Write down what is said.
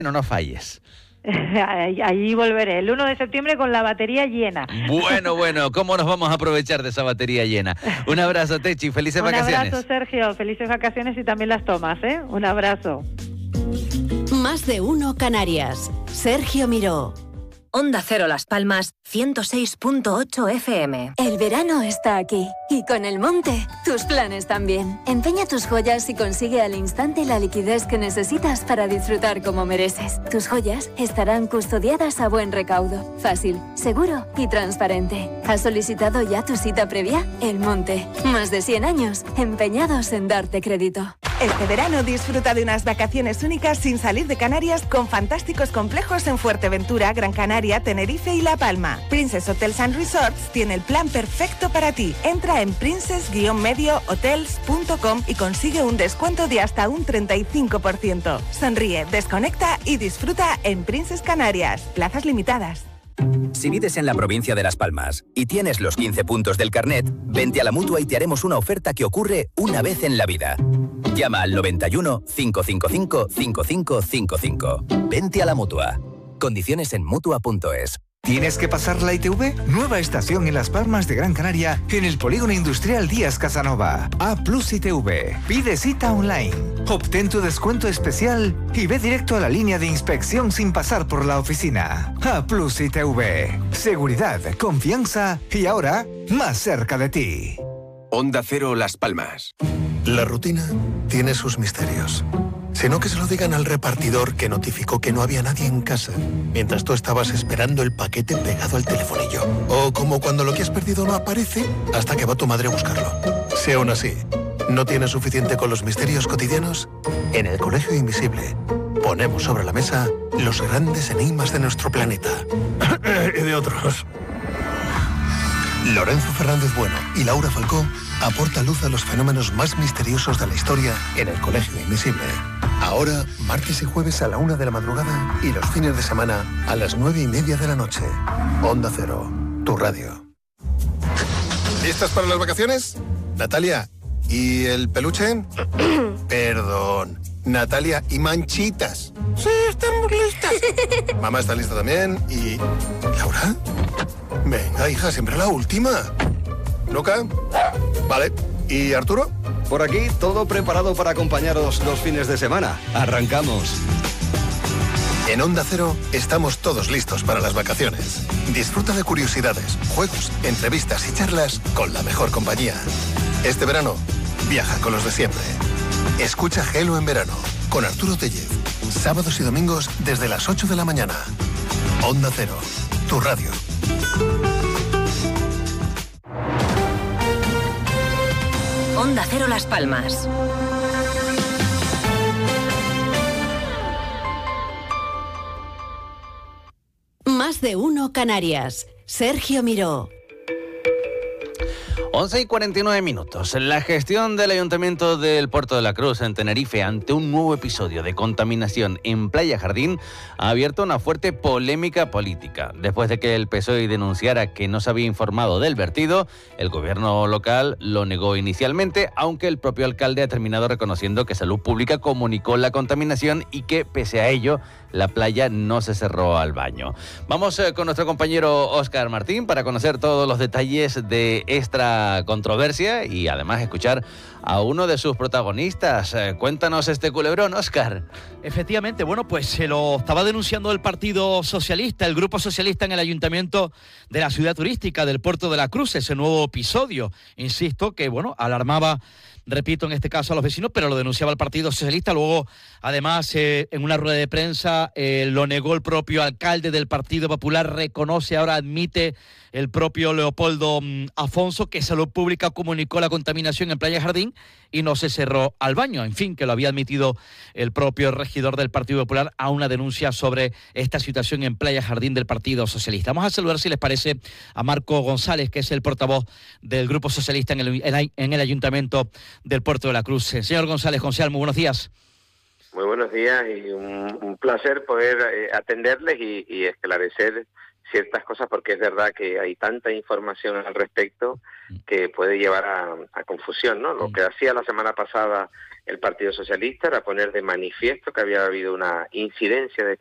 no nos falles. Allí volveré, el 1 de septiembre con la batería llena. Bueno, ¿cómo nos vamos a aprovechar de esa batería llena? Un abrazo, Techi, felices vacaciones. Un abrazo, Sergio, felices vacaciones y también las tomas, ¿eh? Un abrazo. Más de uno Canarias. Sergio Miró. Onda Cero Las Palmas, 106.8 FM. El verano está aquí. Y con el monte, tus planes también. Empeña tus joyas y consigue al instante la liquidez que necesitas para disfrutar como mereces. Tus joyas estarán custodiadas a buen recaudo. Fácil, seguro y transparente. ¿Has solicitado ya tu cita previa? El monte. Más de 100 años empeñados en darte crédito. Este verano disfruta de unas vacaciones únicas sin salir de Canarias con fantásticos complejos en Fuerteventura, Gran Canaria, Tenerife y La Palma. Princess Hotels and Resorts tiene el plan perfecto para ti. Entra en princess-mediohotels.com y consigue un descuento de hasta un 35%. Sonríe, desconecta y disfruta en Princess Canarias. Plazas limitadas. Si vives en la provincia de Las Palmas y tienes los 15 puntos del carnet, vente a la Mutua y te haremos una oferta que ocurre una vez en la vida. Llama al 91 555 5555. Vente a la Mutua. Condiciones en Mutua.es. ¿Tienes que pasar la ITV? Nueva estación en Las Palmas de Gran Canaria, en el Polígono Industrial Díaz Casanova. A+ ITV. Pide cita online. Obtén tu descuento especial y ve directo a la línea de inspección sin pasar por la oficina. A+ ITV. Seguridad, confianza y ahora, más cerca de ti. Onda Cero Las Palmas. La rutina tiene sus misterios. Si no, que se lo digan al repartidor que notificó que no había nadie en casa mientras tú estabas esperando el paquete pegado al telefonillo. O como cuando lo que has perdido no aparece hasta que va tu madre a buscarlo. Si aún así no tienes suficiente con los misterios cotidianos, en el Colegio Invisible ponemos sobre la mesa los grandes enigmas de nuestro planeta. Y de otros. Lorenzo Fernández Bueno y Laura Falcó aportan luz a los fenómenos más misteriosos de la historia en el Colegio Invisible. Ahora, martes y jueves a la 1 de la madrugada y los fines de semana a las 9:30 de la noche. Onda Cero, tu radio. ¿Listas para las vacaciones? Natalia, ¿y el peluche? Perdón, Natalia, ¿y Manchitas? Sí, estamos listas. Mamá está lista también y... ¿Laura? Venga, hija, siempre la última. ¿Luca? Vale. ¿Y Arturo? Por aquí, todo preparado para acompañaros los fines de semana. ¡Arrancamos! En Onda Cero estamos todos listos para las vacaciones. Disfruta de curiosidades, juegos, entrevistas y charlas con la mejor compañía. Este verano, viaja con los de siempre. Escucha Gelo en verano con Arturo Tellez. Sábados y domingos desde las 8 de la mañana. Onda Cero, tu radio. Onda Cero Las Palmas. Más de uno Canarias. Sergio Miró. 11:49. La gestión del Ayuntamiento del Puerto de la Cruz en Tenerife ante un nuevo episodio de contaminación en Playa Jardín ha abierto una fuerte polémica política. Después de que el PSOE denunciara que no se había informado del vertido, el gobierno local lo negó inicialmente, aunque el propio alcalde ha terminado reconociendo que Salud Pública comunicó la contaminación y que, pese a ello, la playa no se cerró al baño. Vamos con nuestro compañero Óscar Martín para conocer todos los detalles de esta controversia y además escuchar a uno de sus protagonistas. Cuéntanos este culebrón, Óscar. Efectivamente, bueno, pues se lo estaba denunciando el Partido Socialista, el Grupo Socialista en el Ayuntamiento de la ciudad turística del Puerto de la Cruz, ese nuevo episodio, insisto, que bueno, alarmaba, repito, en este caso a los vecinos, pero lo denunciaba el Partido Socialista. Luego, además, en una rueda de prensa lo negó el propio alcalde del Partido Popular, reconoce, ahora admite el propio Leopoldo Afonso que Salud Pública comunicó la contaminación en Playa Jardín y no se cerró al baño. En fin, que lo había admitido el propio regidor del Partido Popular a una denuncia sobre esta situación en Playa Jardín del Partido Socialista. Vamos a saludar, si les parece, a Marco González, que es el portavoz del Grupo Socialista en el Ayuntamiento del Puerto de la Cruz. Señor González, concejal, muy buenos días. Muy buenos días y un placer poder atenderles y esclarecer ciertas cosas, porque es verdad que hay tanta información al respecto que puede llevar a confusión, ¿no? Lo que hacía la semana pasada el Partido Socialista era poner de manifiesto que había habido una incidencia de